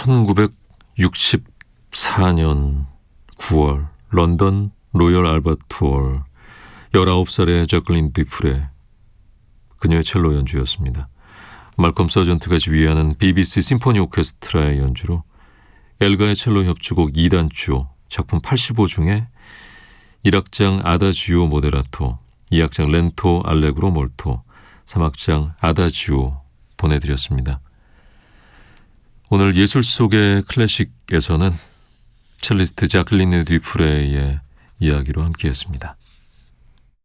1964년 9월 런던 로열 알버트 홀 19살의 저클린 디프레, 그녀의 첼로 연주였습니다. 말콤 서전트가 지휘하는 BBC 심포니 오케스트라의 연주로 엘가의 첼로 협주곡 2단조 작품 85 중에 1악장 아다지오 모데라토, 2악장 렌토 알레그로 몰토, 3악장 아다지오 보내드렸습니다. 오늘 예술 속의 클래식에서는 첼리스트 자클린 디프레의 이야기로 함께했습니다.